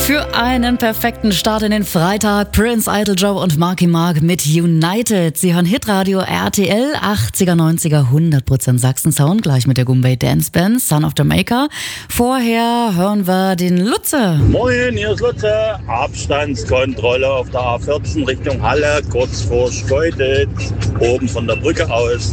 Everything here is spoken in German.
Für einen perfekten Start in den Freitag, Prince, Idol Joe und Marky Mark mit United. Sie hören Hitradio RTL, 80er, 90er, 100% Sachsen-Sound, gleich mit der Goombay Dance Band, Son of Jamaica. Vorher hören wir den Lutze. Moin, hier ist Lutze. Abstandskontrolle auf der A14 Richtung Halle, kurz vor Schkeuditz, oben von der Brücke aus.